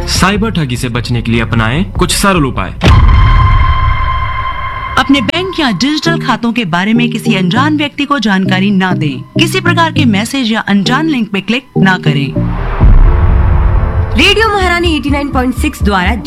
Cyber ठगी से बचने के लिए अपनाएं कुछ सरल उपाय। अपने बैंक या डिजिटल खातों के बारे में किसी अनजान व्यक्ति को जानकारी ना दें। किसी प्रकार के मैसेज या अनजान लिंक पे क्लिक ना करें। रेडियो महारानी 89.6 द्वारा